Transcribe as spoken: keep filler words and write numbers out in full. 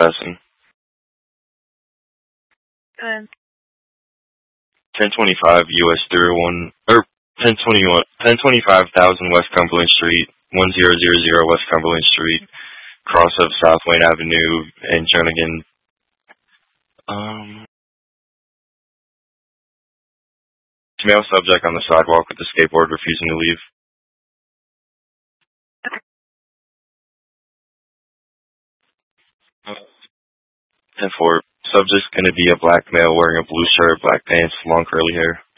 trespassing. Good. ten twenty-five U S three oh one, or ten twenty-one, ten twenty-five thousand West Cumberland Street, one zero zero zero West Cumberland Street, cross of South Wayne Avenue and Jernigan. Um, male subject on the sidewalk with the skateboard refusing to leave. ten four, subject's going to be a black male wearing a blue shirt, black pants, long curly hair.